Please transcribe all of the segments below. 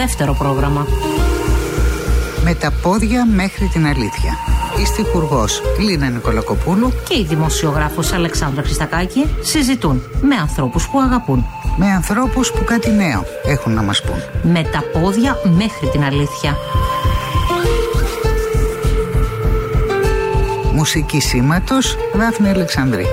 δεύτερο πρόγραμμα. Με τα πόδια μέχρι την αλήθεια. Η στιχουργός Λίνα Νικολακοπούλου και η δημοσιογράφος Αλεξάνδρα Χριστακάκη συζητούν με ανθρώπους που αγαπούν. Με ανθρώπους που κάτι νέο έχουν να μας πούν. Με τα πόδια μέχρι την αλήθεια. Μουσική σήματος Δάφνη Αλεξανδρή.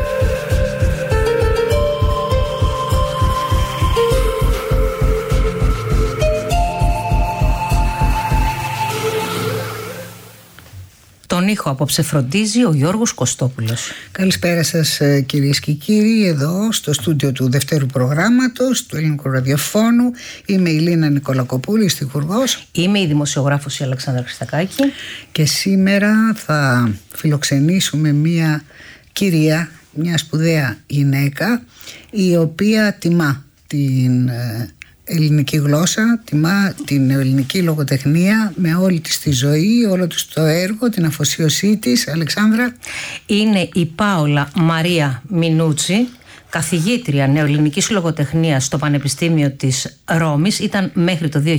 Τον ήχο απόψε φροντίζει ο Γιώργος Κωστόπουλος. Καλησπέρα σας κυρίες και κύριοι, εδώ στο στούντιο του δευτέρου προγράμματος του Ελληνικού Ραδιοφώνου. Είμαι η Λίνα Νικολακοπούλου, η στιχουργός. Είμαι η δημοσιογράφος η Αλεξάνδρα Χριστακάκη. Και σήμερα θα φιλοξενήσουμε μια κυρία, μια σπουδαία γυναίκα, η οποία τιμά την ελληνική γλώσσα, τιμά την ελληνική λογοτεχνία με όλη της τη ζωή, όλο της το έργο, την αφοσίωσή της. Αλεξάνδρα. Είναι η Πάολα Μαρία Μινούτσι, καθηγήτρια νεοελληνικής λογοτεχνίας στο Πανεπιστήμιο της Ρώμης. Ήταν μέχρι το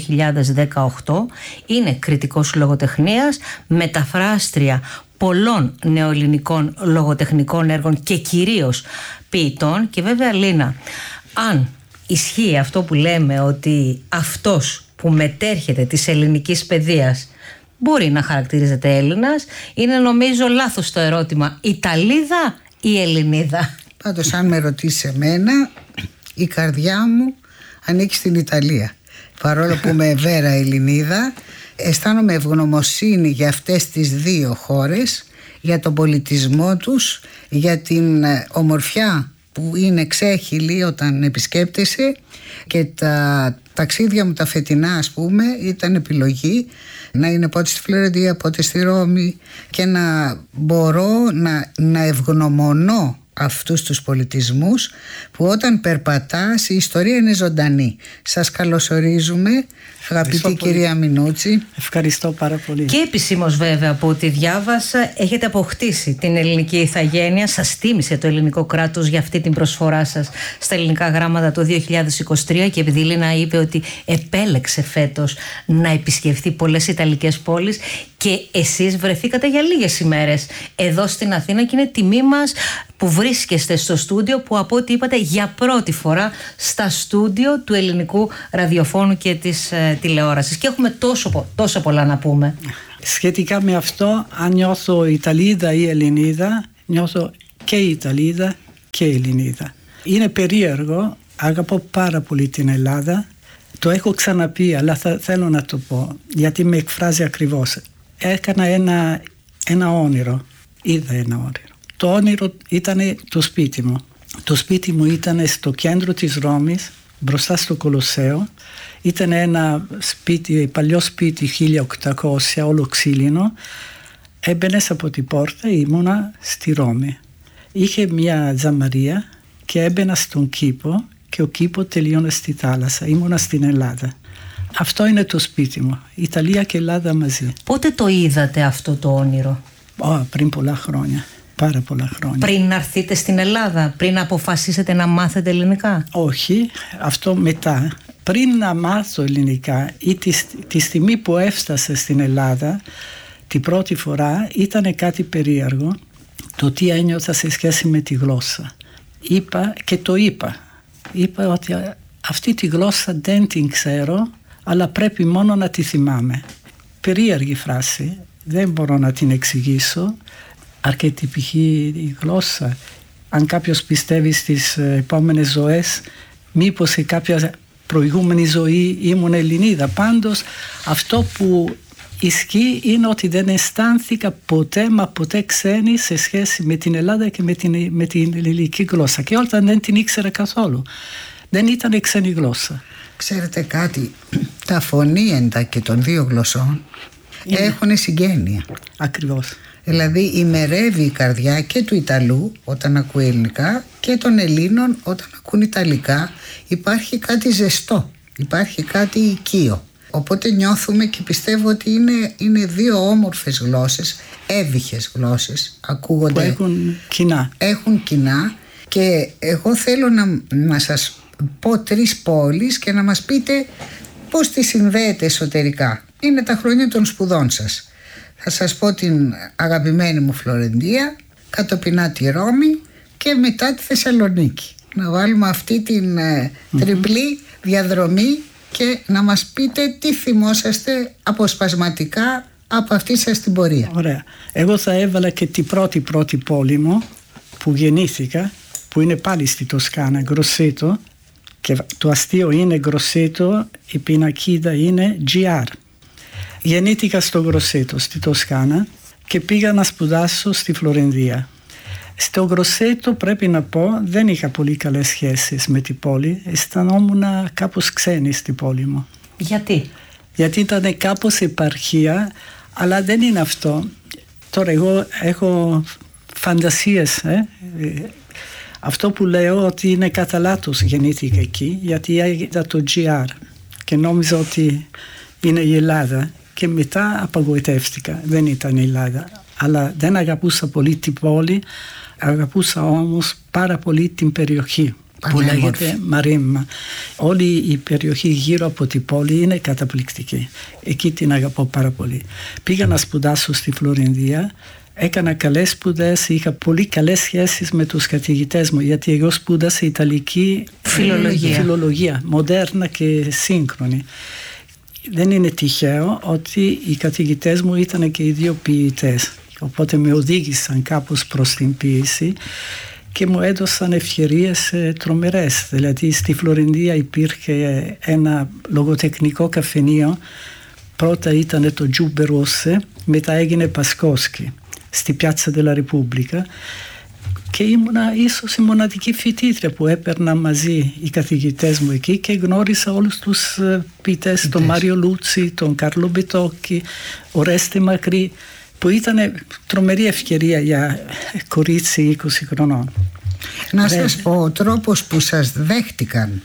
2018. Είναι κριτικός λογοτεχνίας, μεταφράστρια πολλών νεοελληνικών λογοτεχνικών έργων και κυρίως ποιητών. Και βέβαια, Λίνα, αν ισχύει αυτό που λέμε, ότι αυτός που μετέρχεται της ελληνικής παιδείας μπορεί να χαρακτηρίζεται Έλληνας, είναι νομίζω λάθος το ερώτημα. Ιταλίδα ή Ελληνίδα? Πάντως αν με ρωτήσεις εμένα, η καρδιά μου ανήκει στην Ιταλία. Παρόλο που είμαι βέρα Ελληνίδα, αισθάνομαι ευγνωμοσύνη για αυτές τις δύο χώρες, για τον πολιτισμό τους, για την ομορφιά που είναι ξέχυλη όταν επισκέπτεσαι, και τα ταξίδια μου τα φετινά, ας πούμε, ήταν επιλογή να είναι πότε στη Φλωρεντία, πότε στη Ρώμη, και να μπορώ να ευγνωμονώ αυτούς τους πολιτισμούς που όταν περπατάς η ιστορία είναι ζωντανή. Σας καλωσορίζουμε, αγαπητή κυρία Μινούτσι. Ευχαριστώ πάρα πολύ. Και επισήμως βέβαια, από ό,τι διάβασα, έχετε αποκτήσει την ελληνική ηθαγένεια. Σας τίμησε το ελληνικό κράτος για αυτή την προσφορά σας στα ελληνικά γράμματα το 2023, και επειδή η Λίνα είπε ότι επέλεξε φέτος να επισκεφθεί πολλές ιταλικές πόλεις, και εσείς βρεθήκατε για λίγες ημέρες εδώ στην Αθήνα, και είναι τιμή μας που βρίσκεστε στο στούντιο, που από ό,τι είπατε για πρώτη φορά στα στούντιο του Ελληνικού Ραδιοφώνου και της τηλεόρασης, και έχουμε τόσο πολλά να πούμε. Σχετικά με αυτό, αν νιώθω Ιταλίδα ή Ελληνίδα, νιώθω και Ιταλίδα και Ελληνίδα. Είναι περίεργο, αγαπώ πάρα πολύ την Ελλάδα, το έχω ξαναπεί, αλλά θέλω να το πω γιατί με εκφράζει ακριβώς. Έκανα ένα όνειρο, είδα ένα όνειρο. Το όνειρο ήταν το σπίτι μου. Το σπίτι μου ήταν στο κέντρο της Ρώμης, μπροστά στο Κολοσσέο. Ήταν ένα σπίτι, παλιό σπίτι 1800, όλο ξύλινο. Έμπαινες από την πόρτα, ήμουνα στη Ρώμη. Είχε μια τζαμαρία και έμπαινα στον κήπο, και ο κήπο τελείωνε στη θάλασσα. Ήμουνα στην Ελλάδα. Αυτό είναι το σπίτι μου. Ιταλία και Ελλάδα μαζί. Πότε το είδατε αυτό το όνειρο? Πριν πολλά χρόνια. Πάρα πολλά χρόνια. Πριν να έρθετε στην Ελλάδα, πριν αποφασίσετε να μάθετε ελληνικά? Όχι, αυτό μετά. Πριν να μάθω ελληνικά, ή τη στιγμή που έφτασα στην Ελλάδα την πρώτη φορά, ήταν κάτι περίεργο το τι ένιωθα σε σχέση με τη γλώσσα. Είπα ότι αυτή τη γλώσσα δεν την ξέρω, αλλά πρέπει μόνο να τη θυμάμαι. Περίεργη φράση, δεν μπορώ να την εξηγήσω. Αρκετυπική η γλώσσα. Αν κάποιος πιστεύει στις επόμενες ζωές, μήπως σε κάποια προηγούμενη ζωή ήμουν Ελληνίδα. Πάντως αυτό που ισχύει είναι ότι δεν αισθάνθηκα ποτέ ξένη σε σχέση με την Ελλάδα και με την ελληνική γλώσσα, και όταν δεν την ήξερα καθόλου. Δεν ήταν ξένη γλώσσα. Ξέρετε κάτι, τα φωνήεντα και των δύο γλωσσών έχουν συγγένεια. Ακριβώς. Δηλαδή ημερεύει η καρδιά και του Ιταλού όταν ακούει ελληνικά, και των Ελλήνων όταν ακούν Ιταλικά. Υπάρχει κάτι ζεστό, υπάρχει κάτι οικείο. Οπότε νιώθουμε, και πιστεύω ότι είναι δύο όμορφες γλώσσες, έβυχες γλώσσες, ακούγονται. Που έχουν κοινά. Έχουν κοινά, και εγώ θέλω να σας πω 3 πόλεις και να μας πείτε Πώς τη συνδέετε εσωτερικά? Είναι τα χρόνια των σπουδών σας. Θα σας πω την αγαπημένη μου Φλωρεντία, κατοπινά τη Ρώμη και μετά τη Θεσσαλονίκη. Να βάλουμε αυτή την τριπλή διαδρομή και να μας πείτε τι θυμόσαστε αποσπασματικά από αυτή σας την πορεία. Ωραία. Εγώ θα έβαλα και την πρώτη πόλη μου που γεννήθηκα, που είναι πάλι στη Τοσκάνα, Γκροσέτο, και το αστείο είναι Γκροσέτο, η πινακίδα είναι GR. Γεννήθηκα στο Γκροσέτο, στη Τοσκάνα, και πήγα να σπουδάσω στη Φλωρεντία. Στο Γκροσέτο, πρέπει να πω, δεν είχα πολύ καλές σχέσεις με την πόλη. Αισθανόμουν κάπως ξένη στην πόλη μου. Γιατί? Γιατί ήταν κάπως επαρχία, αλλά δεν είναι αυτό. Τώρα εγώ έχω φαντασίες. Αυτό που λέω ότι είναι κατά λάθος γεννήθηκα εκεί, γιατί είδα το GR και νόμιζα ότι είναι η Ελλάδα και μετά απογοητεύτηκα. Δεν ήταν η Ελλάδα. Αλλά δεν αγαπούσα πολύ την πόλη, αγαπούσα όμως πάρα πολύ την περιοχή που λέγεται Μαρέμμα. Όλη η περιοχή γύρω από την πόλη είναι καταπληκτική. Εκεί την αγαπώ πάρα πολύ. Πήγα να σπουδάσω στη Φλωρεντία, έκανα καλές σπουδές, είχα πολύ καλές σχέσεις με τους καθηγητές μου, γιατί εγώ σπούδασα Ιταλική φιλολογία, μοντέρνα και σύγχρονη. Δεν είναι τυχαίο ότι οι καθηγητές μου ήταν και οι δύο ποιητές, οπότε με οδήγησαν κάπως προς την ποίηση και μου έδωσαν ευκαιρίες τρομερές. Δηλαδή στη Φλωρεντία υπήρχε ένα λογοτεχνικό καφενείο. Πρώτα ήταν το Giubbe, μετά έγινε Πασκόσκι στη Piazza della Repubblica και ήμουνα ίσως η μοναδική φοιτήτρια που έπαιρνα μαζί οι καθηγητές μου εκεί και γνώρισα όλους τους ποιητές, τον Μάριο Λούτσι, τον Κάρλο Μπετόκι, Ορέστη Μακρύ, που ήταν τρομερή ευκαιρία για κορίτσι 20 χρονών. Να σας πω, ο τρόπος που σας δέχτηκαν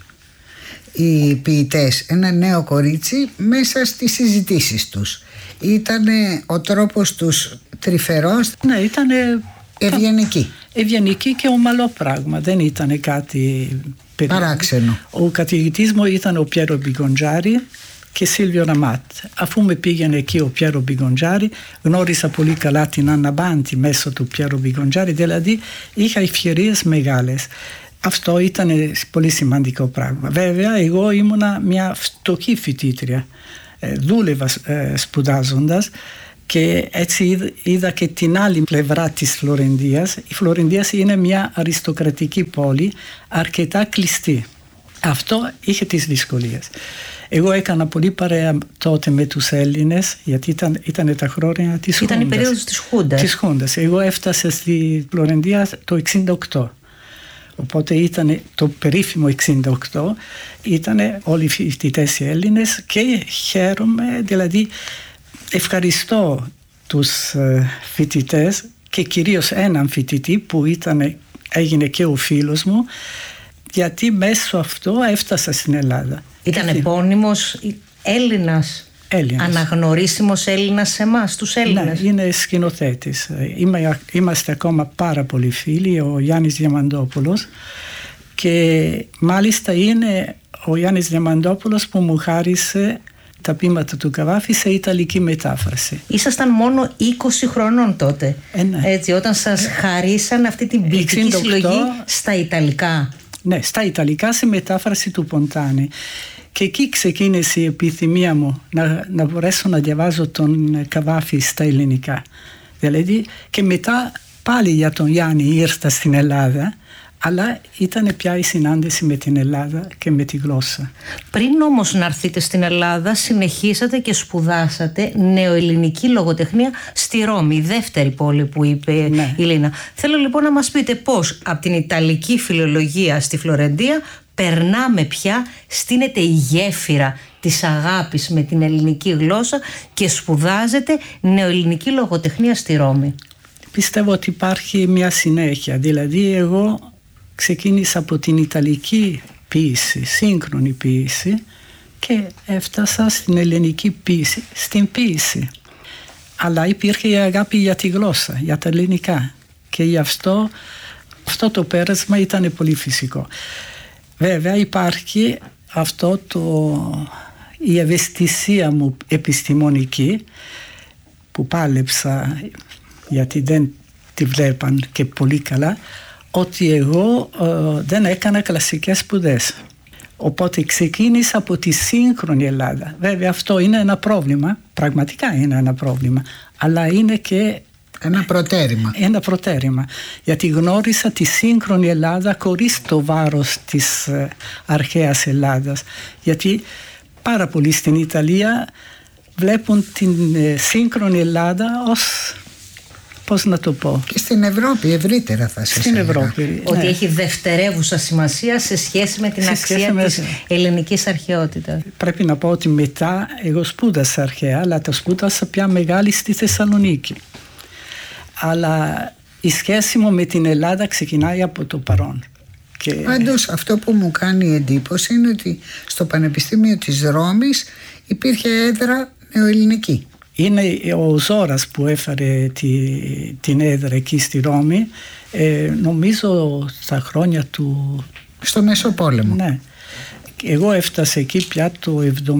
οι ποιητές, ένα νέο κορίτσι, μέσα στις συζητήσεις τους, ήταν ο τρόπος τους τρυφερός? Ναι, ήταν ευγενική. Ευγενική και ομαλό πράγμα, δεν ήταν κάτι παράξενο. Ο καθηγητής μου ήταν ο Πιέρο Μπιγκοντζάρη και Σίλβιο Ραμάτ. Αφού με πήγαινε εκεί ο Πιέρο Μπιγκοντζάρη, γνώρισα πολύ καλά την Άννα Μπάντη μέσω του Πιέρο Μπιγκοντζάρη, δηλαδή είχα ευκαιρίες μεγάλες. Αυτό ήταν πολύ σημαντικό πράγμα. Βέβαια, εγώ ήμουνα μια φτωχή φοιτήτρια. Δούλευα σπουδάζοντας και έτσι είδα και την άλλη πλευρά της Φλωρεντίας. Η Φλωρεντία είναι μια αριστοκρατική πόλη, αρκετά κλειστή. Αυτό είχε τις δυσκολίες. Εγώ έκανα πολύ παρέα τότε με τους Έλληνες, γιατί ήταν τα χρόνια της Χούντας. Ήταν η περίοδος της Χούντας. Εγώ έφτασα στη Φλωρεντία το 1968. Οπότε ήταν το περίφημο 1968, ήταν όλοι οι φοιτητές οι Έλληνες και χαίρομαι, δηλαδή ευχαριστώ τους φοιτητές και κυρίως έναν φοιτητή που έγινε και ο φίλος μου, γιατί μέσω αυτό έφτασα στην Ελλάδα. Ήταν επώνυμος Έλληνας. Αναγνωρίσιμος Έλληνας σε εμάς, τους Έλληνες. Ναι, είναι σκηνοθέτης. Είμαστε ακόμα πάρα πολλοί φίλοι, ο Γιάννης Διαμαντόπουλος, και μάλιστα είναι ο Γιάννης Διαμαντόπουλος που μου χάρισε τα ποίηματα του Καβάφη σε ιταλική μετάφραση. Ήσασταν μόνο 20 χρονών τότε. Ναι. Έτσι, όταν σας χαρίσαν αυτή την ποιητική συλλογή στα Ιταλικά. Ναι, στα Ιταλικά σε μετάφραση του Ποντάνη. Και εκεί ξεκίνησε η επιθυμία μου να μπορέσω να διαβάζω τον Καβάφη στα ελληνικά. Δηλαδή, και μετά πάλι για τον Γιάννη ήρθα στην Ελλάδα, αλλά ήταν πια η συνάντηση με την Ελλάδα και με τη γλώσσα. Πριν όμως να έρθετε στην Ελλάδα, συνεχίσατε και σπουδάσατε νεοελληνική λογοτεχνία στη Ρώμη, η δεύτερη πόλη που είπε η Λίνα. Θέλω λοιπόν να μας πείτε πώς από την Ιταλική φιλολογία στη Φλωρεντία περνάμε πια, στείνεται η γέφυρα της αγάπης με την ελληνική γλώσσα και σπουδάζετε νεοελληνική λογοτεχνία στη Ρώμη. Πιστεύω ότι υπάρχει μια συνέχεια. Δηλαδή εγώ ξεκίνησα από την Ιταλική ποίηση, σύγχρονη ποίηση, και έφτασα στην ελληνική ποίηση, στην ποίηση. Αλλά υπήρχε η αγάπη για τη γλώσσα, για τα ελληνικά, και γι' αυτό το πέρασμα ήταν πολύ φυσικό. Βέβαια υπάρχει αυτό η ευαισθησία μου επιστημονική που πάλεψα, γιατί δεν τη βλέπαν και πολύ καλά, ότι εγώ δεν έκανα κλασικές σπουδές. Οπότε ξεκίνησα από τη σύγχρονη Ελλάδα. Βέβαια αυτό είναι ένα πρόβλημα, πραγματικά είναι ένα πρόβλημα, αλλά είναι και ένα προτέρημα. Γιατί γνώρισα τη σύγχρονη Ελλάδα χωρίς το βάρος της αρχαίας Ελλάδας. Γιατί πάρα πολλοί στην Ιταλία βλέπουν την σύγχρονη Ελλάδα ως, πώς να το πω, και στην Ευρώπη ευρύτερα θα σας στην έλεγα. Ευρώπη, ότι ναι. έχει δευτερεύουσα σημασία σε σχέση με την αξία της ελληνικής αρχαιότητας. Πρέπει να πω ότι μετά εγώ σπούδασα αρχαία, αλλά το σπούδασα πια μεγάλη στη Θεσσαλονίκη. Αλλά η σχέση μου με την Ελλάδα ξεκινάει από το παρόν. Πάντως αυτό που μου κάνει εντύπωση είναι ότι στο Πανεπιστήμιο της Ρώμης υπήρχε έδρα νεοελληνική. Είναι ο Ζώρας που έφερε την έδρα εκεί στη Ρώμη, νομίζω στα χρόνια του... Στο Μεσοπόλεμο. Ναι. Εγώ έφτασα εκεί πια το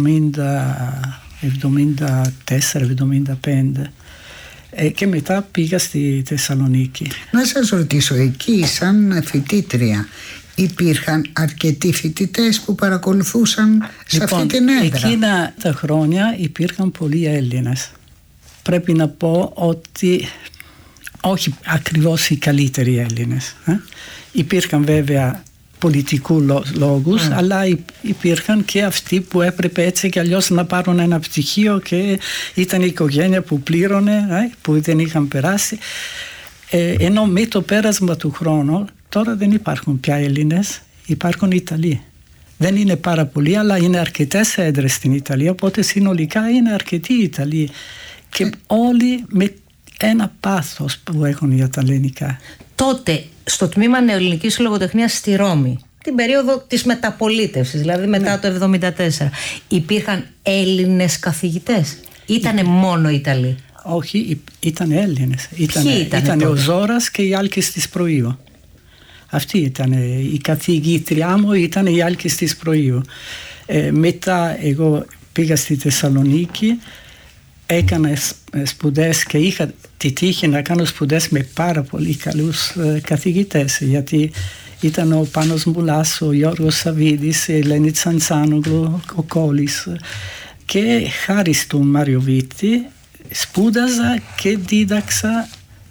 74-75 και μετά πήγα στη Θεσσαλονίκη. Να σας ρωτήσω, εκεί σαν φοιτήτρια υπήρχαν αρκετοί φοιτητές που παρακολουθούσαν σε αυτή την έδρα? Εκείνα τα χρόνια υπήρχαν πολλοί Έλληνες. Πρέπει να πω ότι όχι ακριβώς οι καλύτεροι Έλληνες. Υπήρχαν βέβαια πολιτικού λόγους, αλλά υπήρχαν και αυτοί που έπρεπε έτσι και αλλιώς να πάρουν ένα πτυχίο και ήταν η οικογένεια που πλήρωνε, που δεν είχαν περάσει. Ενώ με το πέρασμα του χρόνου τώρα δεν υπάρχουν πια Έλληνες, υπάρχουν Ιταλοί. Δεν είναι πάρα πολλοί, αλλά είναι αρκετές έδρες στην Ιταλία, οπότε συνολικά είναι αρκετοί Ιταλοί και όλοι με ένα πάθος που έχουν για τα ελληνικά. Τότε στο τμήμα νεοελληνικής λογοτεχνίας στη Ρώμη, την περίοδο της μεταπολίτευσης, δηλαδή μετά το 1974, υπήρχαν Έλληνες καθηγητές? Ήτανε μόνο Ιταλοί? Όχι, ήταν Έλληνες. Ήταν ο Ζώρας και η Άλκης της Προείου. Αυτή ήταν η καθηγήτριά μου, ήταν η Άλκης της Προείου. Μετά εγώ πήγα στη Θεσσαλονίκη, έκανα σπουδές και είχα τη τύχη να κάνω σπουδές με πάρα πολύ καλούς καθηγητές, γιατί ήταν ο Πάνος Μουλάς, ο Γιώργος Σαβίδης, η Ελένη Τσαντσάνογλου, ο Κόλλης, και χάρη στον Μάριο Βίτη σπούδαζα και δίδαξα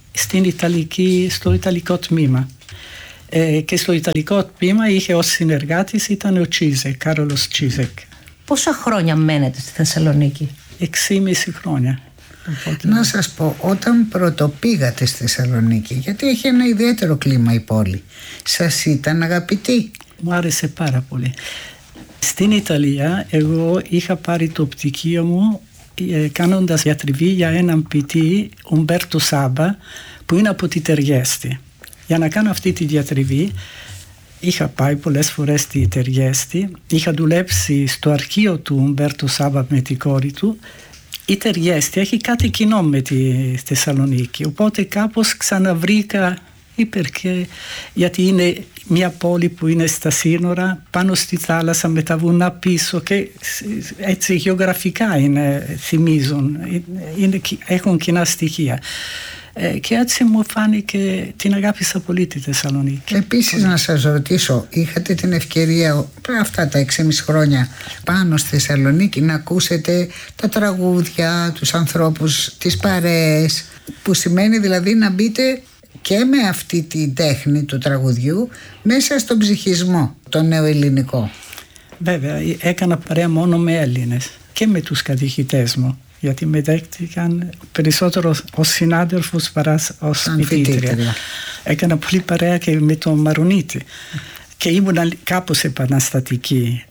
στο Ιταλικό τμήμα. Και στο Ιταλικό τμήμα είχε ως συνεργάτης ήταν ο Τσίζεκ, Κάρολος Τσίζεκ. Πόσα χρόνια μένετε στη Θεσσαλονίκη? 6,5 χρόνια. Να σας πω, όταν πρωτοπήγατε στη Θεσσαλονίκη, γιατί έχει ένα ιδιαίτερο κλίμα η πόλη, σας ήταν αγαπητή? Μου άρεσε πάρα πολύ. Στην Ιταλία εγώ είχα πάρει το πτυχίο μου κάνοντας διατριβή για έναν ποιητή, Ουμπέρτο Σάμπα, που είναι από τη Τεργέστη. Για να κάνω αυτή τη διατριβή είχα πάει πολλές φορές στη Τεργέστη, είχα δουλέψει στο αρχείο του Ουμπέρτο Σάμπα με την κόρη του. Η Τεργέστη έχει κάτι κοινό με τη Θεσσαλονίκη, οπότε κάπως ξαναβρήκα γιατί είναι μια πόλη που είναι στα σύνορα, πάνω στη θάλασσα με τα βουνά πίσω και έτσι γεωγραφικά θυμίζουν, έχουν κοινά στοιχεία. Και έτσι μου φάνηκε, την αγάπησα πολύ τη Θεσσαλονίκη. Επίσης να σας ρωτήσω, είχατε την ευκαιρία αυτά τα 6,5 χρόνια πάνω στη Θεσσαλονίκη να ακούσετε τα τραγούδια, τους ανθρώπους, τις παρέες, που σημαίνει δηλαδή να μπείτε και με αυτή την τέχνη του τραγουδιού μέσα στον ψυχισμό, το νεοελληνικό? Βέβαια, έκανα παρέα μόνο με Έλληνες και με τους καθηγητές μου, γιατί με δέχτηκαν περισσότερο ως συνάδελφος παρά ως φοιτήτρια. Έκανα πολύ παρέα και με τον Μαρουνίτη και ήμουν κάπως επαναστατική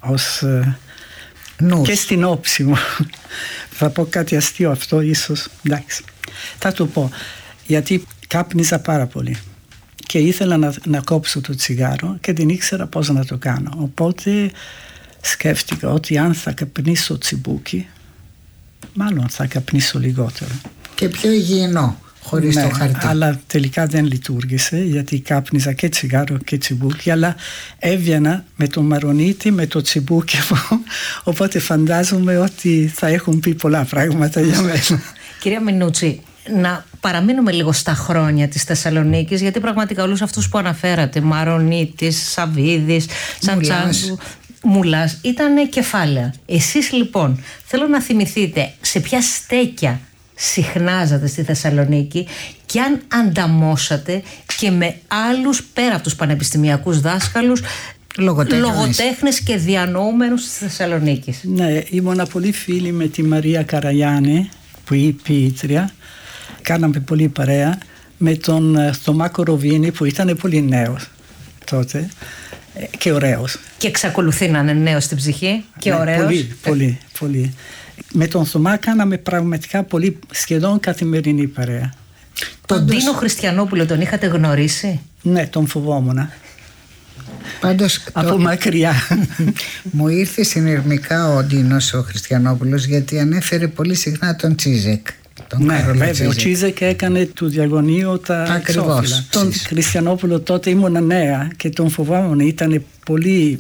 και στην όψη μου. Θα πω κάτι αστείο αυτό ίσως, εντάξει. Θα το πω, γιατί κάπνιζα πάρα πολύ και ήθελα να κόψω το τσιγάρο και δεν ήξερα πώς να το κάνω. Οπότε σκέφτηκα ότι αν θα καπνίσω τσιμπούκι, μάλλον θα καπνίσω λιγότερο. Και πιο υγιεινό. χωρίς το χαρτί. Αλλά τελικά δεν λειτουργήσε, γιατί κάπνιζα και τσιγάρο και τσιμπούκι, αλλά έβγαινα με τον Μαρονίτη, με το τσιμπούκι μου, οπότε φαντάζομαι ότι θα έχουν πει πολλά πράγματα για μένα. Κυρία Μινούτσι, να παραμείνουμε λίγο στα χρόνια της Θεσσαλονίκης, γιατί πραγματικά όλους αυτούς που αναφέρατε, Μαρονίτης, Σαββίδης, Σαντσάνγκου, Μουλάς, ήταν κεφάλαια. Εσείς λοιπόν θέλω να θυμηθείτε σε ποια στέκια συχνάζατε στη Θεσσαλονίκη και αν ανταμώσατε και με άλλους πέρα από τους πανεπιστημιακούς δάσκαλους λογοτέχνες και διανοούμενους της Θεσσαλονίκης. Ναι, ήμουν πολύ φίλη με τη Μαρία Καραγιάννη, που είναι ποιήτρια. Κάναμε πολύ παρέα με τον Θωμά Κοροβίνη, που ήταν πολύ νέος τότε και ωραίος. Και εξακολουθεί να είναι νέος στην ψυχή και ωραίος. Πολύ. Με τον Θωμά κάναμε πραγματικά πολύ, σχεδόν καθημερινή παρέα. Τον Τίνο Χριστιανόπουλο τον είχατε γνωρίσει? Ναι, τον φοβόμουν. Πάντως, από μακριά. Μου ήρθε συνειρμικά ο Ντίνος ο Χριστιανόπουλος, γιατί ανέφερε πολύ συχνά τον Τσίζεκ. Ναι, βέβαια, ο Τσίζεκ έκανε του Διαγωνίου τα εξώφυλλα. Τον Χριστιανόπουλο τότε ήμουν νέα και τον φοβάμαι, ήταν πολύ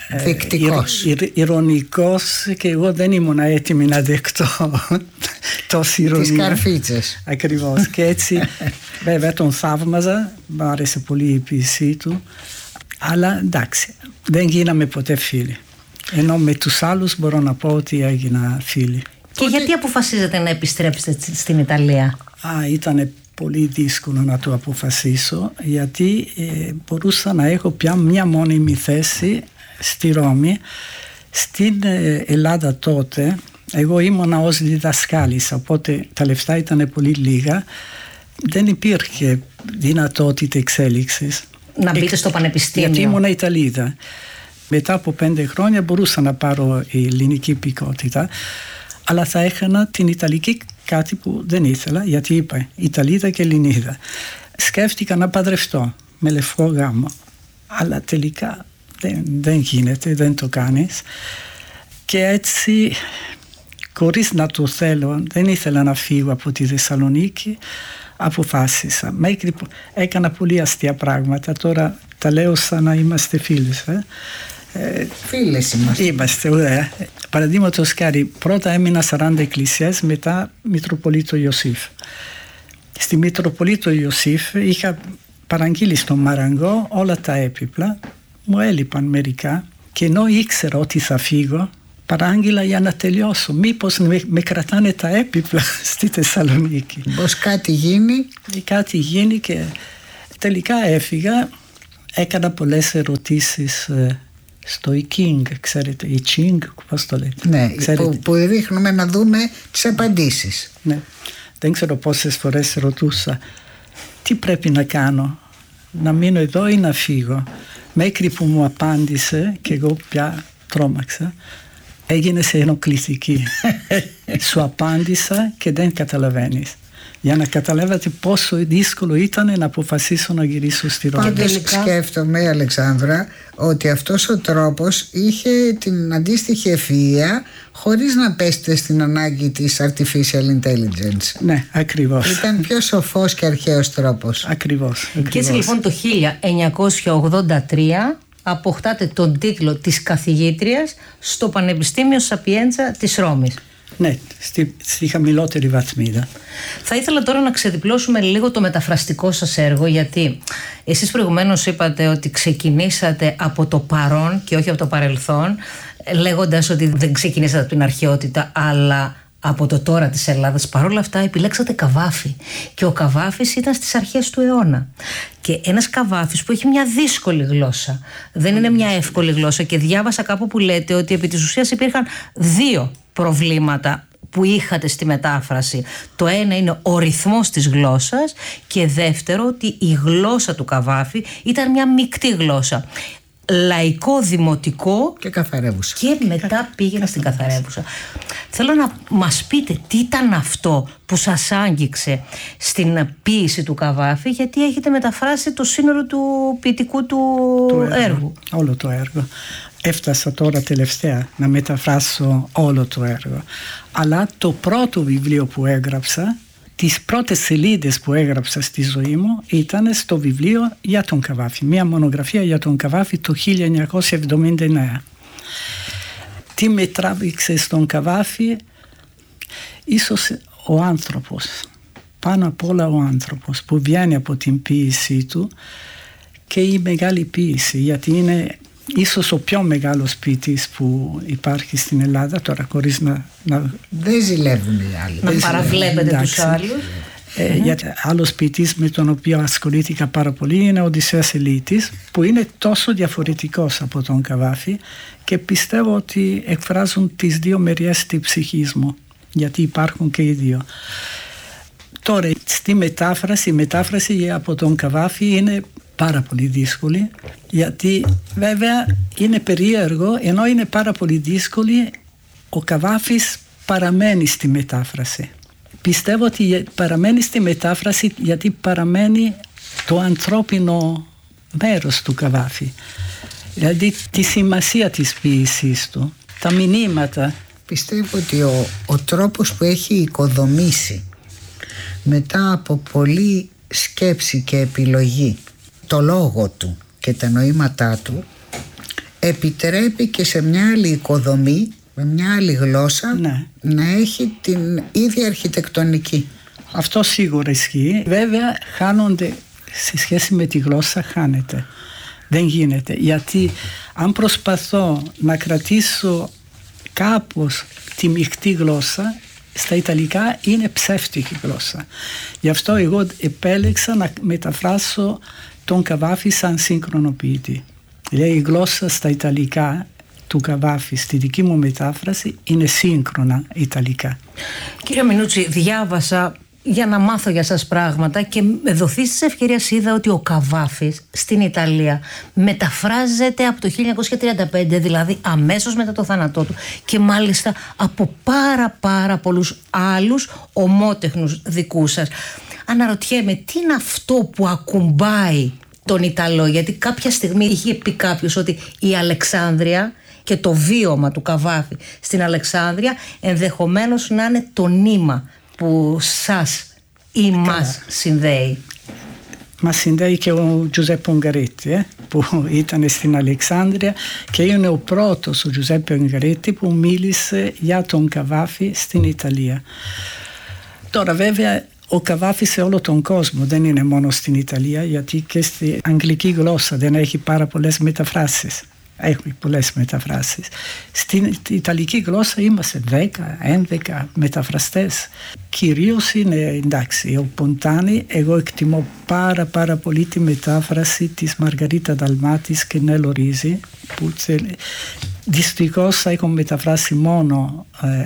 ηρωνικός και εγώ δεν ήμουν έτοιμη να δεκτώ τόση ηρωνία. Τις καρφίτσες. Ακριβώς. Και έτσι βέβαια τον θαύμαζα, μου άρεσε πολύ η ποίησή του, αλλά εντάξει, δεν γίναμε ποτέ φίλοι. Ενώ με τους άλλους μπορώ να πω ότι έγινα φίλοι. Και γιατί αποφασίζετε να επιστρέψετε στην Ιταλία? Ήταν πολύ δύσκολο να το αποφασίσω, γιατί μπορούσα να έχω πια μια μόνιμη θέση στη Ρώμη. Στην Ελλάδα τότε εγώ ήμουνα ως διδασκάλισσα, οπότε τα λεφτά ήταν πολύ λίγα, δεν υπήρχε δυνατότητα εξέλιξης. Να μπείτε στο πανεπιστήμιο. Γιατί ήμουνα Ιταλίδα. Μετά από 5 χρόνια μπορούσα να πάρω η ελληνική υπηκότητα, αλλά θα έχανα την Ιταλική, κάτι που δεν ήθελα, γιατί είπα Ιταλίδα και Ελληνίδα. Σκέφτηκα να παντρευτώ με λευκό γάμο, αλλά τελικά δεν γίνεται, δεν το κάνεις. Και έτσι, χωρίς να το θέλω, δεν ήθελα να φύγω από τη Θεσσαλονίκη, αποφάσισα. Έκανα πολύ αστεία πράγματα, τώρα τα λέω σαν να είμαστε φίλες. Φίλες είμαστε, ωραία. Παραδείγματος χάρη, πρώτα έμεινα 40 εκκλησίες, μετά Μητροπολίτο Ιωσήφ. Στη Μητροπολίτο Ιωσήφ είχα παραγγείλει στον Μαραγκό όλα τα έπιπλα, μου έλειπαν μερικά και ενώ ήξερα ότι θα φύγω, παράγγειλα για να τελειώσω. Μήπως με κρατάνε τα έπιπλα στη Θεσσαλονίκη. Πώς κάτι γίνει. Κάτι γίνει και τελικά έφυγα. Έκανα πολλές ερωτήσεις στο King, ξέρετε, η King, πώς το λέτε? Ναι, που ρίχνουμε να δούμε τις απαντήσεις. Ναι. Δεν ξέρω πόσες φορές ρωτούσα τι πρέπει να κάνω, να μείνω εδώ ή να φύγω. Μέχρι που μου απάντησε και εγώ πια τρόμαξα. Έγινε σε ενοχλητική. Σου απάντησα και δεν καταλαβαίνεις. Για να καταλάβετε πόσο δύσκολο ήταν να αποφασίσω να γυρίσω στη Ρώμη. Πάντως σκέφτομαι, Αλεξάνδρα, ότι αυτός ο τρόπος είχε την αντίστοιχη ευφυΐα χωρίς να πέσετε στην ανάγκη της artificial intelligence. Ναι, ακριβώς. Ήταν πιο σοφός και αρχαίος τρόπος. Ακριβώς. Και έτσι λοιπόν το 1983 αποκτάτε τον τίτλο της καθηγήτριας στο Πανεπιστήμιο Σαπιέντσα της Ρώμης. Ναι, στη χαμηλότερη βαθμίδα. Θα ήθελα τώρα να ξεδιπλώσουμε λίγο το μεταφραστικό σας έργο, γιατί εσείς προηγουμένως είπατε ότι ξεκινήσατε από το παρόν και όχι από το παρελθόν, λέγοντας ότι δεν ξεκινήσατε από την αρχαιότητα αλλά από το τώρα της Ελλάδας. Παρ' όλα αυτά επιλέξατε Καβάφη και ο Καβάφης ήταν στις αρχές του αιώνα και ένας Καβάφης που έχει μια δύσκολη γλώσσα, δεν είναι μια εύκολη γλώσσα, και διάβασα κάπου που λέτε ότι επί της ουσίας υπήρχαν 2 προβλήματα που είχατε στη μετάφραση. Το ένα είναι ο ρυθμός της γλώσσας και δεύτερο ότι η γλώσσα του Καβάφη ήταν μια μεικτή γλώσσα. Λαϊκό, δημοτικό και καθαρεύουσα. Και μετά πήγαινε στην καθαρεύουσα. Θέλω να μας πείτε τι ήταν αυτό που σας άγγιξε στην ποίηση του Καβάφη, γιατί έχετε μεταφράσει το σύνολο του ποιητικού του έργου. Όλο το έργο. Έφτασα τώρα τελευταία να μεταφράσω όλο το έργο. Αλλά το πρώτο βιβλίο που έγραψα τις πρώτες σελίδες που έγραψα στη ζωή μου ήταν στο βιβλίο για τον Καβάφη, μια μονογραφία για τον Καβάφη το 1979. Τι με τράβηξε στον Καβάφη? Ίσως ο άνθρωπος, πάνω απ' όλα ο άνθρωπος που βγαίνει από την ποίησή του, και η μεγάλη ποίηση, γιατί είναι ίσως ο πιο μεγάλος ποιητής που υπάρχει στην Ελλάδα τώρα, χωρίς να δεν ζηλεύουν οι άλλοι, να παραβλέπετε τους άλλους. Γιατί άλλος ποιητής με τον οποίο ασχολήθηκα πάρα πολύ είναι ο Οδυσσέας Ελίτης, που είναι τόσο διαφορετικός από τον Καβάφη, και πιστεύω ότι εκφράζουν τις δύο μεριές της ψυχής μου, γιατί υπάρχουν και οι δύο. Τώρα στη μετάφραση, η μετάφραση από τον Καβάφη είναι πάρα πολύ δύσκολη, γιατί βέβαια είναι περίεργο, ενώ είναι πάρα πολύ δύσκολη, ο Καβάφης παραμένει στη μετάφραση. Πιστεύω ότι παραμένει στη μετάφραση γιατί παραμένει το ανθρώπινο μέρος του Καβάφη, δηλαδή τη σημασία της ποίησής του, τα μηνύματα. Πιστεύω ότι ο τρόπος που έχει οικοδομήσει μετά από πολλή σκέψη και επιλογή το λόγο του και τα νοήματά του επιτρέπει και σε μια άλλη οικοδομή, με μια άλλη γλώσσα, ναι, να έχει την ίδια αρχιτεκτονική. Αυτό σίγουρα ισχύει. Βέβαια χάνονται, σε σχέση με τη γλώσσα χάνεται. Δεν γίνεται, γιατί αν προσπαθώ να κρατήσω κάπως τη μεικτή γλώσσα, στα Ιταλικά είναι ψεύτικη γλώσσα. Γι' αυτό εγώ επέλεξα να μεταφράσω τον Καβάφη σαν σύγχρονο ποιητή. Δηλαδή η γλώσσα στα Ιταλικά του Καβάφη στη δική μου μετάφραση είναι σύγχρονα Ιταλικά. Κύριε Μινούτσι, διάβασα για να μάθω για σας πράγματα και με δοθείς της ευκαιρίας είδα ότι ο Καβάφης στην Ιταλία μεταφράζεται από το 1935, δηλαδή αμέσως μετά το θάνατό του, και μάλιστα από πάρα πολλούς άλλους ομότεχνους δικούς σας. Αναρωτιέμαι, τι είναι αυτό που ακουμπάει τον Ιταλό, γιατί κάποια στιγμή είχε πει κάποιος ότι η Αλεξάνδρεια και το βίωμα του Καβάφη στην Αλεξάνδρεια ενδεχομένως να είναι το νήμα που σας ή μας συνδέει. Μας συνδέει και ο Giuseppe Ungaretti, που ήταν στην Αλεξάνδρεια, και είναι ο πρώτος ο Giuseppe Ungaretti που μίλησε για τον Καβάφη στην Ιταλία. Τώρα βέβαια ο Καβάφη σε όλο τον κόσμο, δεν είναι μόνο στην Ιταλία, γιατί και στην αγγλική γλώσσα δεν έχει πάρα πολλές μεταφράσεις. Έχουμε πολλές μεταφράσεις. Στην Ιταλική γλώσσα είμαστε 10-11 μεταφραστές. Κυρίως είναι, εντάξει, ο Ποντάνη. Εγώ εκτιμώ πάρα πολύ τη μετάφραση της Μαργαρίτα Νταλμάτης και Νέλο Ρίζη, που δυστυχώς έχω μεταφράσει μόνο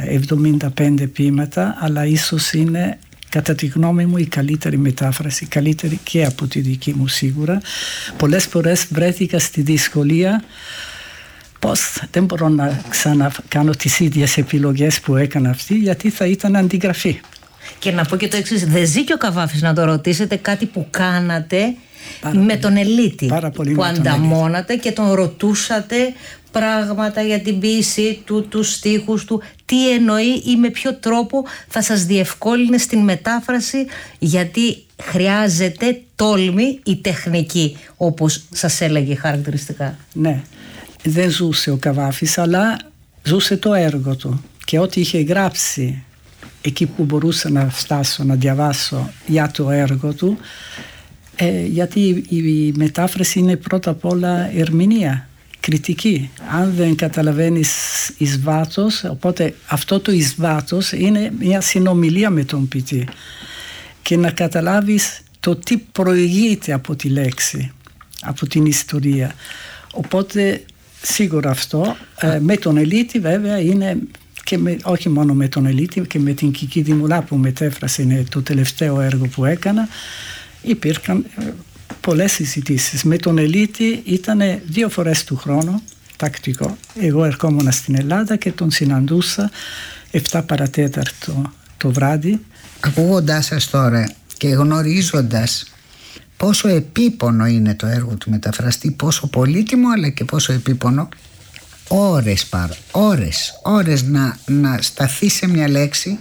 75 ποίηματα, αλλά ίσως είναι, κατά τη γνώμη μου, η καλύτερη μετάφραση, καλύτερη και από τη δική μου σίγουρα. Πολλές φορές βρέθηκα στη δυσκολία πώς δεν μπορώ να ξανακάνω τις ίδιες επιλογές που έκανα αυτή, γιατί θα ήταν αντιγραφή. Και να πω και το εξής, δεν ζει και ο Καβάφης να το ρωτήσετε κάτι που κάνατε με τον Ελίτη, που ανταμώνατε και τον ρωτούσατε πράγματα για την ποίησή του, τους στίχους του, τι εννοεί ή με ποιο τρόπο θα σας διευκόλυνε στην μετάφραση, γιατί χρειάζεται τόλμη η τεχνική, όπως σας έλεγε χαρακτηριστικά. Ναι, δεν ζούσε ο Καβάφης, αλλά ζούσε το έργο του, και ό,τι είχε γράψει εκεί που μπορούσα να φτάσω να διαβάσω για το έργο του, γιατί η μετάφραση είναι πρώτα απ' όλα ερμηνεία, κριτική. Αν δεν καταλαβαίνεις εις βάθος, οπότε αυτό το εις βάθος είναι μια συνομιλία με τον ποιητή, και να καταλάβεις το τι προηγείται από τη λέξη, από την ιστορία. Οπότε σίγουρα αυτό με τον Ελίτη βέβαια είναι, και όχι μόνο με τον Ελίτη, και με την Κική Δημουλά που μετέφρασε, είναι το τελευταίο έργο που έκανα, υπήρχαν πολλές συζητήσεις. Με τον Ελίτη ήταν 2 φορές του χρόνου, τακτικό. Εγώ ερχόμουν στην Ελλάδα και τον συναντούσα 7 παρατέταρτο το βράδυ. Ακούγοντάς σας τώρα και γνωρίζοντας πόσο επίπονο είναι το έργο του μεταφραστή, πόσο πολύτιμο αλλά και πόσο επίπονο, ώρες να σταθεί σε μια λέξη,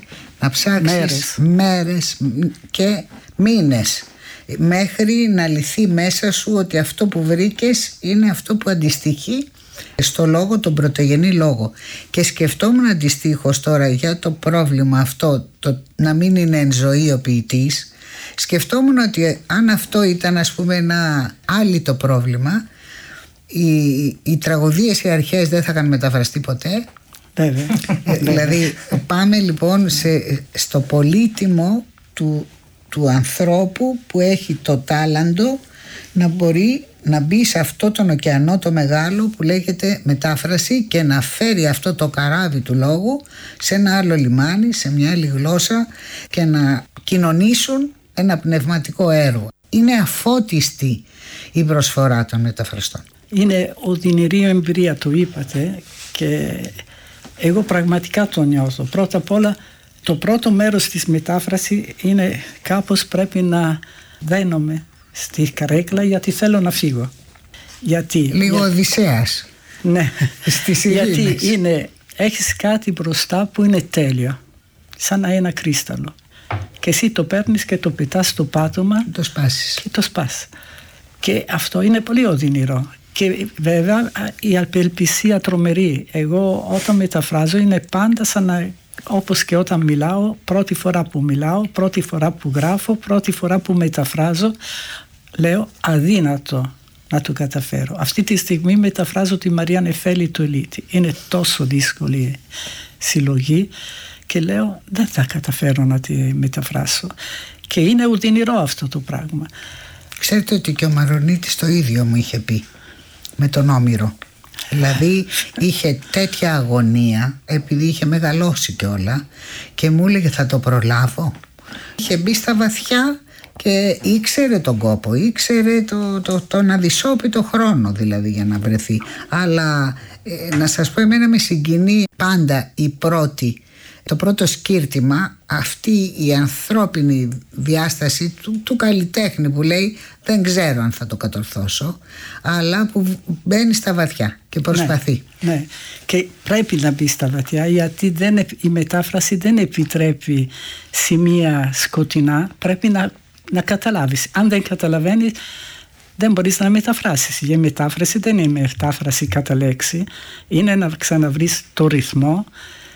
να ψάξεις μέρες και μήνες μέχρι να λυθεί μέσα σου ότι αυτό που βρήκες είναι αυτό που αντιστοιχεί στο λόγο, τον πρωτογενή λόγο. Και σκεφτόμουν αντιστοίχως τώρα για το πρόβλημα αυτό, το να μην είναι εν ζωή ο ποιητής, σκεφτόμουν ότι αν αυτό ήταν ας πούμε ένα άλυτο πρόβλημα, οι τραγωδίες οι αρχαίες δεν θα είχαν μεταφραστεί ποτέ. Δηλαδή πάμε λοιπόν στο πολύτιμο του ανθρώπου που έχει το τάλαντο να μπορεί να μπει σε αυτό τον ωκεανό το μεγάλο που λέγεται μετάφραση και να φέρει αυτό το καράβι του λόγου σε ένα άλλο λιμάνι, σε μια άλλη γλώσσα και να κοινωνήσουν ένα πνευματικό έργο. Είναι αφώτιστη η προσφορά των μεταφραστών. Είναι οδυνηρή εμπειρία, το είπατε, και εγώ πραγματικά το νιώθω. Πρώτα απ' όλα το πρώτο μέρος της μετάφρασης είναι κάπως πρέπει να δένομαι στη καρέκλα γιατί θέλω να φύγω. Λίγο Οδυσσέας. Ναι, στις γιατί έχεις κάτι μπροστά που είναι τέλειο, σαν να ένα κρίσταλο. Και εσύ το παίρνεις και το πετάς στο πάτωμα το σπάσεις. Και το σπάς. Και αυτό είναι πολύ οδυνηρό. Και βέβαια η απελπισία τρομερή. Εγώ όταν μεταφράζω είναι πάντα σαν να, όπως και όταν μιλάω, πρώτη φορά που μιλάω, πρώτη φορά που γράφω, πρώτη φορά που μεταφράζω, λέω αδύνατο να το καταφέρω. Αυτή τη στιγμή μεταφράζω τη Μαρία Νεφέλη του Ελίτη. Είναι τόσο δύσκολη συλλογή και λέω δεν θα καταφέρω να τη μεταφράσω. Και είναι οδυνηρό αυτό το πράγμα. Ξέρετε ότι και ο Μαρονίτης το ίδιο μου είχε πει με τον Όμηρο. Δηλαδή είχε τέτοια αγωνία επειδή είχε μεγαλώσει κιόλα και μου έλεγε θα το προλάβω. Είχε μπει στα βαθιά και ήξερε τον κόπο, ήξερε τον αδυσόπιτο χρόνο δηλαδή για να βρεθεί. Αλλά να σας πω, εμένα με συγκινεί πάντα το πρώτο σκύρτημα, αυτή η ανθρώπινη διάσταση του καλλιτέχνη που λέει δεν ξέρω αν θα το κατορθώσω, αλλά που μπαίνει στα βαθιά και προσπαθεί. Ναι. Και πρέπει να μπει στα βαθιά γιατί η μετάφραση δεν επιτρέπει σημεία σκοτεινά, πρέπει να καταλάβεις. Αν δεν καταλαβαίνεις δεν μπορείς να μεταφράσεις. Η μετάφραση δεν είναι μετάφραση κατά λέξη, είναι να ξαναβρεις το ρυθμό,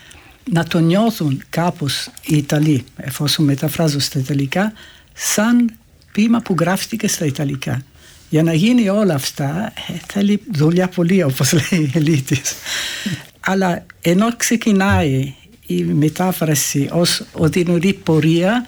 να το νιώθουν κάπως οι Ιταλοί, εφόσον μεταφράζω στα Ιταλικά, σαν ποίημα που γράφτηκε στα Ιταλικά. Για να γίνει όλα αυτά θέλει δουλειά πολύ, όπως λέει η Ελίτης. Αλλά ενώ ξεκινάει η μετάφραση ως οδυνηρή πορεία,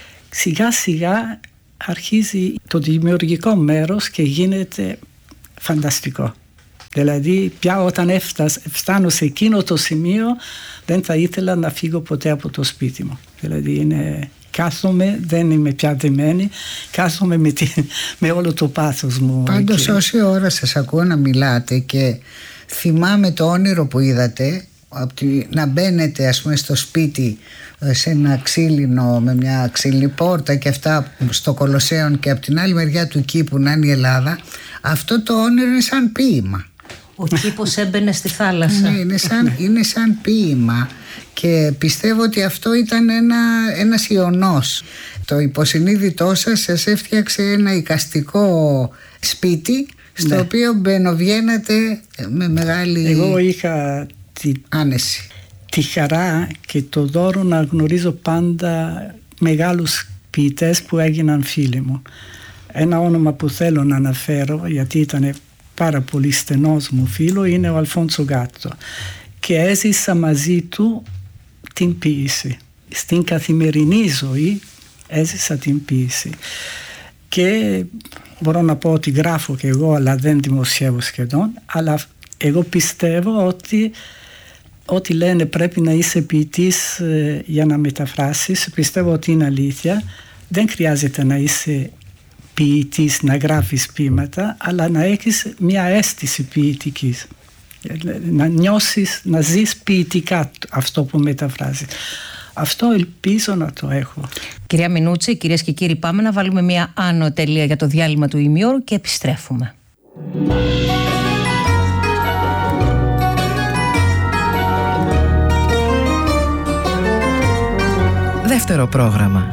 σιγά σιγά αρχίζει το δημιουργικό μέρος και γίνεται φανταστικό. Δηλαδή πια όταν φτάνω σε εκείνο το σημείο δεν θα ήθελα να φύγω ποτέ από το σπίτι μου. Δηλαδή κάθομαι, δεν είμαι πια δεμένη, κάθομαι με όλο το πάθος μου. Πάντως όση ώρα σας ακούω να μιλάτε και θυμάμαι το όνειρο που είδατε, να μπαίνετε ας πούμε στο σπίτι σε ένα ξύλινο με μια ξύλινη πόρτα και αυτά στο Κολοσσέον και από την άλλη μεριά του κήπου να είναι η Ελλάδα, αυτό το όνειρο είναι σαν ποίημα. Ο κήπος έμπαινε στη θάλασσα. Ναι, είναι σαν ποίημα και πιστεύω ότι αυτό ήταν ένας ιονός. Το υποσυνείδητό σας έφτιαξε ένα εικαστικό σπίτι στο οποίο μπαινοβγαίνατε με μεγάλη Εγώ είχα άνεση. Τη χαρά και το δώρο να γνωρίζω πάντα μεγάλους ποιητές που έγιναν φίλοι μου. Ένα όνομα που θέλω να αναφέρω γιατί ήταν πάρα πολύ στενός μου φίλο είναι ο Αλφόνσο Γκάτο και έζησα μαζί του την ποίηση. Στην καθημερινή ζωή έζησα την ποίηση και μπορώ να πω ότι γράφω και εγώ αλλά δεν δημοσιεύω σχεδόν, αλλά εγώ πιστεύω ότι ό,τι λένε πρέπει να είσαι ποιητής για να μεταφράσεις, πιστεύω ότι είναι αλήθεια. Δεν χρειάζεται να είσαι ποιητής να γράφεις ποίηματα, αλλά να έχεις μια αίσθηση ποιητικής, να νιώσεις, να ζεις ποιητικά αυτό που μεταφράζεις. Αυτό ελπίζω να το έχω. Κυρία Μινούτσι, κυρίες και κύριοι, πάμε να βάλουμε μια άνω τελεία για το διάλειμμα του ημιώρου και επιστρέφουμε. δεύτερο πρόγραμμα.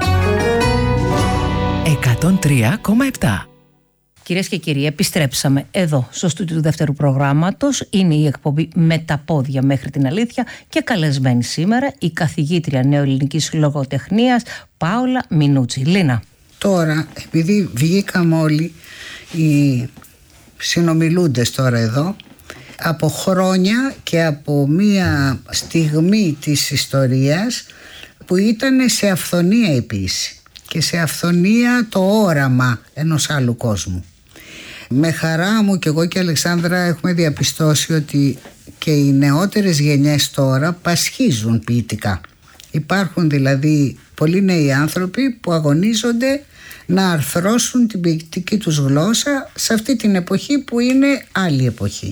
103,7. Κυρίες και κύριοι, επιστρέψαμε εδώ στο στούντιο του δεύτερου προγράμματος. Είναι η εκπομπή «Με τα πόδια μέχρι την αλήθεια» και καλεσμένη σήμερα η καθηγήτρια νεοελληνικής λογοτεχνίας Πάολα Μινούτσι. Λίνα. Τώρα, επειδή βγήκαμε όλοι οι συνομιλούντες τώρα εδώ, από χρόνια και από μία στιγμή της ιστορίας που ήταν σε αυθονία η ποίηση και σε αυθονία το όραμα ενός άλλου κόσμου. Με χαρά μου και εγώ και η Αλεξάνδρα έχουμε διαπιστώσει ότι και οι νεότερες γενιές τώρα πασχίζουν ποιητικά. Υπάρχουν δηλαδή πολλοί νέοι άνθρωποι που αγωνίζονται να αρθρώσουν την ποιητική τους γλώσσα σε αυτή την εποχή που είναι άλλη εποχή.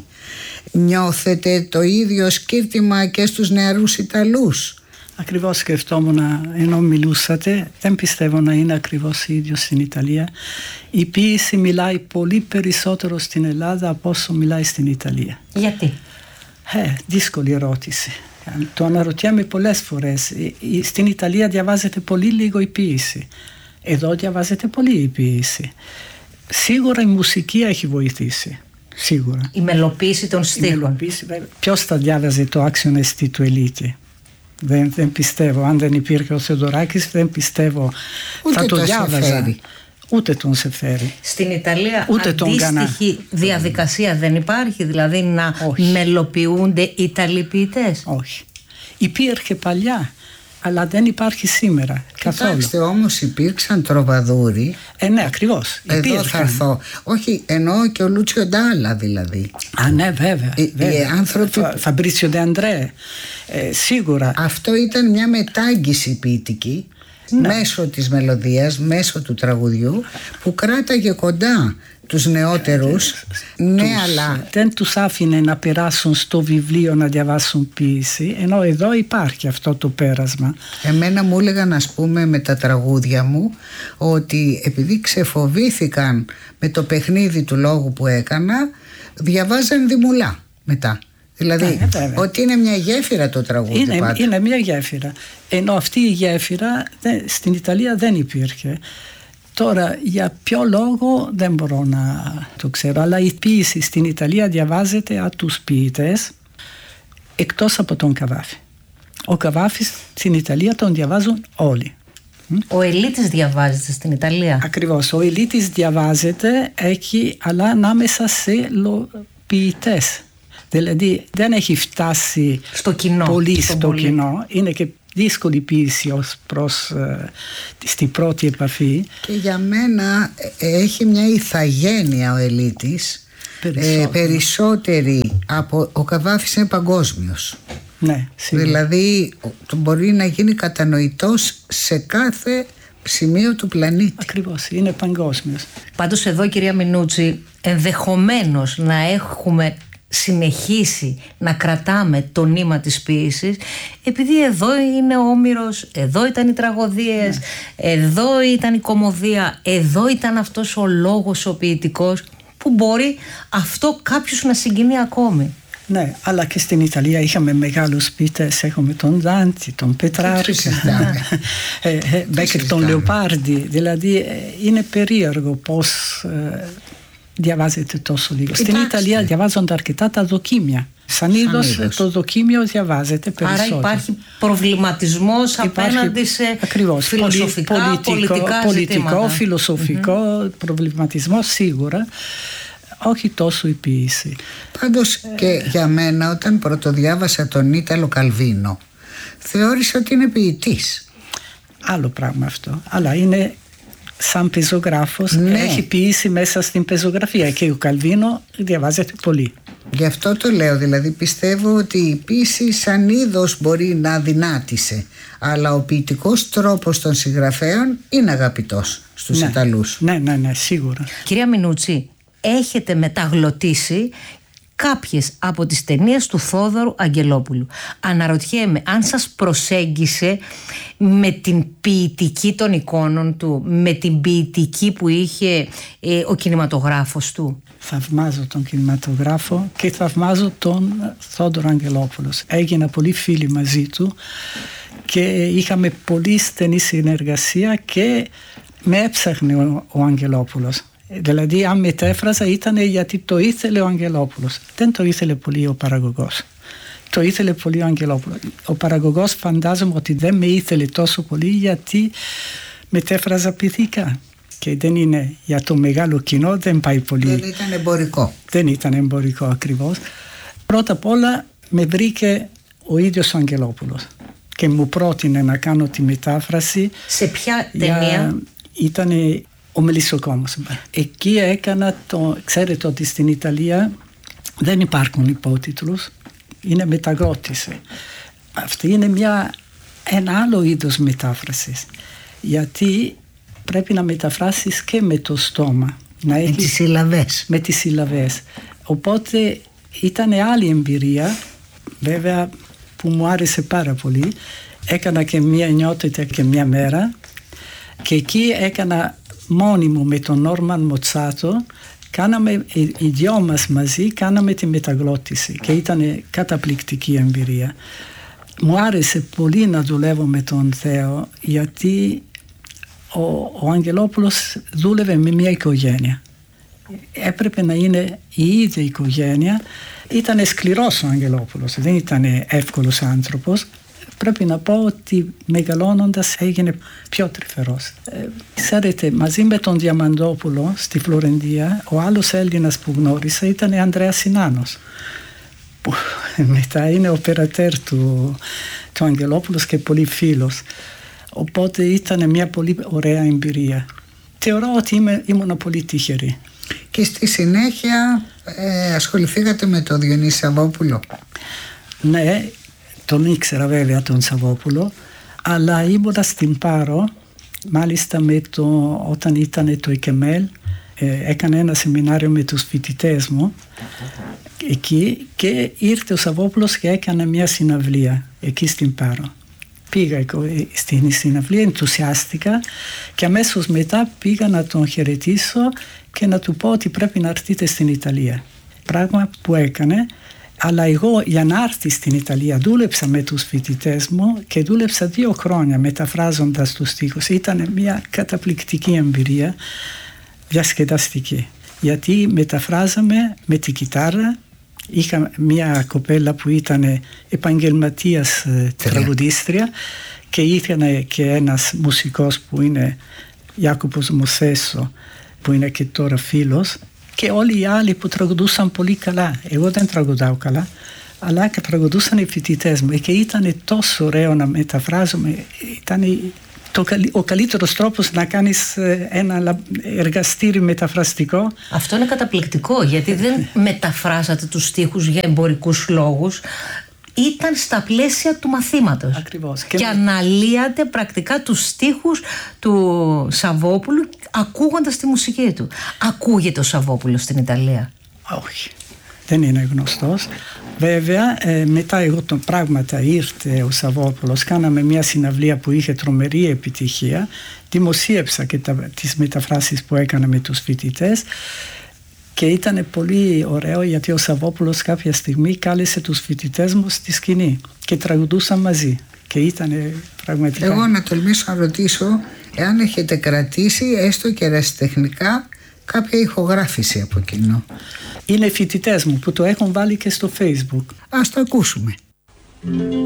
Νιώθετε το ίδιο σκύρτημα και στους νεαρούς Ιταλούς? Ακριβώς σκεφτόμουν ενώ μιλούσατε, δεν πιστεύω να είναι ακριβώς ίδιο στην Ιταλία. Η ποίηση μιλάει πολύ περισσότερο στην Ελλάδα από όσο μιλάει στην Ιταλία. Γιατί? Δύσκολη ερώτηση. Το αναρωτιέμαι πολλές φορές. Στην Ιταλία διαβάζεται πολύ λίγο η ποίηση. Εδώ διαβάζεται πολύ η ποίηση. Σίγουρα η μουσική έχει βοηθήσει. Σίγουρα. Η μελοποίηση των στίχων. Ποιος θα διάβαζε το άξιον εστί του Ελίτη? Δεν πιστεύω. Αν δεν υπήρχε ο Θεοδωράκης, δεν πιστεύω ούτε θα το διάβαζα. Ούτε τον Σεφέρη. Στην Ιταλία ούτε αντίστοιχη διαδικασία δεν υπάρχει, δηλαδή να μελοποιούνται Ιταλοί ποιητές? Όχι. Υπήρχε παλιά, αλλά δεν υπάρχει σήμερα καθόλου. Κοιτάξτε, όμως υπήρξαν τροβαδούροι. Ναι, ακριβώς. Εδώ θα έρθω. Όχι, εννοώ και ο Λούτσιο Ντάλα δηλαδή. Ναι, βέβαια. Οι άνθρωποι... Φαμπρίτσιο Ντε Αντρέ. Σίγουρα. Αυτό ήταν μια μετάγγιση ποιητική, ναι, μέσω της μελωδίας, μέσω του τραγουδιού, που κράταγε κοντά τους νεότερους. Ναι, αλλά δεν τους άφηνε να περάσουν στο βιβλίο να διαβάσουν ποίηση, ενώ εδώ υπάρχει αυτό το πέρασμα. Εμένα μου έλεγαν, ας πούμε, με τα τραγούδια μου, ότι επειδή ξεφοβήθηκαν με το παιχνίδι του λόγου που έκανα, διαβάζαν δημουλά μετά. Δηλαδή ότι είναι μια γέφυρα το τραγούδι. Είναι μια γέφυρα. Ενώ αυτή η γέφυρα στην Ιταλία δεν υπήρχε. Τώρα για ποιο λόγο δεν μπορώ να το ξέρω, αλλά η ποίηση στην Ιταλία διαβάζεται από τους ποιητές εκτός από τον Καβάφη. Ο Καβάφης στην Ιταλία τον διαβάζουν όλοι. Ο Ελίτης διαβάζεται στην Ιταλία. Ακριβώς, ο Ελίτης διαβάζεται εκεί, αλλά ανάμεσα σε ποιητές. Δηλαδή δεν έχει φτάσει στο κοινό, πολύ στο κοινό. Είναι και δύσκολη ποίηση ως προς στην πρώτη επαφή. Και για μένα έχει μια ηθαγένεια ο Ελίτης περισσότερη από ο Καβάφης. Είναι παγκόσμιος. Ναι, σίγουρα. Δηλαδή μπορεί να γίνει κατανοητός σε κάθε σημείο του πλανήτη. Ακριβώς, είναι παγκόσμιος. Πάντως εδώ, κυρία Μινούτσι, ενδεχομένως να έχουμε συνεχίσει να κρατάμε το νήμα της ποίησης, επειδή εδώ είναι ο Όμηρος, εδώ ήταν οι τραγωδίες, εδώ ήταν η κωμωδία, εδώ ήταν αυτός ο λόγος ο ποιητικός, που μπορεί αυτό κάποιους να συγκινεί ακόμη. Ναι, αλλά και στην Ιταλία είχαμε μεγάλους ποιητές. Έχουμε τον Δάντη, τον Πετράρκα, Μπέκερ, τον Λεοπάρντι. Δηλαδή είναι περίεργο πώς διαβάζεται τόσο λίγο. Στην Ιταλία διαβάζονται αρκετά τα δοκίμια. Σαν είδος το δοκίμιο διαβάζεται περισσότερο. Άρα υπάρχει προβληματισμός απέναντι σε φιλοσοφικά, πολιτικά φιλοσοφικό προβληματισμό σίγουρα. Όχι τόσο η ποίηση. Πάντως και για μένα, όταν πρωτοδιάβασα τον Ίταλο Καλβίνο, θεώρησα ότι είναι ποιητής. Άλλο πράγμα αυτό. Αλλά είναι σαν πεζογράφος, έχει ποιήσει μέσα στην πεζογραφία, και ο Καλβίνο διαβάζεται πολύ. Γι' αυτό το λέω, δηλαδή πιστεύω ότι η ποίηση σαν είδος μπορεί να αδυνάτησε, αλλά ο ποιητικός τρόπος των συγγραφέων είναι αγαπητός στους Ιταλούς. Ναι, σίγουρα. Κυρία Μινούτσι, έχετε μεταγλωτήσει κάποιες από τις ταινίες του Θόδωρου Αγγελόπουλου. Αναρωτιέμαι αν σας προσέγγισε με την ποιητική των εικόνων του, με την ποιητική που είχε ο κινηματογράφος του. Θαυμάζω τον κινηματογράφο και θαυμάζω τον Θόδωρο Αγγελόπουλο. Έγινα πολύ φίλη μαζί του. και είχαμε πολύ στενή συνεργασία και με έψαχνε ο Αγγελόπουλος. Δηλαδή αν μετέφραζα ήταν γιατί το ήθελε ο Αγγελόπουλος. Δεν το ήθελε πολύ ο παραγωγός. Το ήθελε πολύ ο Αγγελόπουλος. Ο παραγωγός φαντάζομαι ότι δεν με ήθελε τόσο πολύ γιατί μετέφραζα ποιητικά. Και δεν είναι για το μεγάλο κοινό, δεν πάει πολύ. Δεν ήταν εμπορικό. Δεν ήταν εμπορικό ακριβώς. Πρώτα απ' όλα με βρήκε ο ίδιος ο Αγγελόπουλος και μου πρότεινε να κάνω τη μετάφραση. Σε ποια ταινία? Ήταν ο Μελισσοκόμος. Εκεί έκανα ξέρετε ότι στην Ιταλία δεν υπάρχουν υπότιτλους, είναι μεταγλώτηση. Αυτή είναι ένα άλλο είδος μετάφρασης, γιατί πρέπει να μεταφράσεις και με το στόμα. Με τις συλλαβές. Με τις συλλαβές. Οπότε ήταν άλλη εμπειρία, βέβαια, που μου άρεσε πάρα πολύ. Έκανα και μία νιότητα και μία μέρα και εκεί έκανα μόνη μου με τον Νόρμαν Μοτσάτο. Κάναμε οι δυο μας μαζί, κάναμε τη μεταγλώτηση και ήταν καταπληκτική εμπειρία. Μου άρεσε πολύ να δουλεύω με τον Θεό, γιατί ο Αγγελόπουλος δούλευε με μια οικογένεια. Έπρεπε να είναι η ίδια οικογένεια. Ήταν σκληρός ο Αγγελόπουλος, δεν ήταν εύκολος άνθρωπος. Πρέπει να πω ότι μεγαλώνοντας έγινε πιο τρυφερός. Ξέρετε, μαζί με τον Διαμαντόπουλο στη Φλωρεντία, ο άλλος Έλληνας που γνώρισα ήταν ο Ανδρέας Συνάνος, που μετά είναι ο περατέρ του Αγγελόπουλος και πολύ φίλος. Οπότε ήταν μια πολύ ωραία εμπειρία. Θεωρώ ότι ήμουν πολύ τυχερή. Και στη συνέχεια ασχοληθήκατε με τον Διονύση Σαββόπουλο? Ναι, τον ήξερα βέβαια τον Σαββόπουλο, αλλά ήμουνα στην Πάρο, μάλιστα όταν ήταν το ΕΚΕΜΕΛ, έκανε ένα σεμινάριο με τους φοιτητές μου εκεί και ήρθε ο Σαββόπουλος και έκανε μια συναυλία εκεί στην Πάρο. Πήγα στην συναυλία, ενθουσιάστηκα και αμέσως μετά πήγα να τον χαιρετήσω και να του πω ότι πρέπει να έρθετε στην Ιταλία. Πράγμα που έκανε, αλλά εγώ για να έρθει στην Ιταλία δούλεψα με τους φοιτητές μου και δούλεψα 2 χρόνια μεταφράζοντας τους στίχους. Ήταν μια καταπληκτική εμπειρία, διασκεδαστική, γιατί μεταφράζαμε με τη κιθάρα. Είχα μια κοπέλα που ήταν επαγγελματίας τραγουδίστρια και ήρθε και ένας μουσικός που είναι Ιάκωβος Μοσέσο, που είναι και τώρα φίλος, και όλοι οι άλλοι που τραγουδούσαν πολύ καλά. Εγώ δεν τραγουδάω καλά, αλλά τραγουδούσαν οι φοιτητές μου και ήταν τόσο ωραίο να μεταφράζουμε. Ήταν ο καλύτερος τρόπος να κάνεις ένα εργαστήριο μεταφραστικό. Αυτό είναι καταπληκτικό, γιατί δεν μεταφράσατε τους στίχους για εμπορικούς λόγους. Ήταν στα πλαίσια του μαθήματος. Ακριβώς. Και αναλύατε πρακτικά τους στίχους του Σαββόπουλου ακούγοντας τη μουσική του. Ακούγεται ο Σαββόπουλος στην Ιταλία? Όχι, δεν είναι γνωστός. Βέβαια, μετά εγώ τον πράγματα ήρθε ο Σαββόπουλος, κάναμε μια συναυλία που είχε τρομερή επιτυχία, δημοσίευσα και τις μεταφράσεις που έκανα με τους φοιτητές και ήταν πολύ ωραίο, γιατί ο Σαββόπουλος κάποια στιγμή κάλεσε τους φοιτητές μου στη σκηνή και τραγουδούσαν μαζί και ήταν πραγματικά... Εγώ να τολμήσω να ρωτήσω εάν έχετε κρατήσει έστω και ερασιτεχνικά κάποια ηχογράφηση από εκείνο. Είναι φοιτητές μου που το έχουν βάλει και στο Facebook. Ας το ακούσουμε.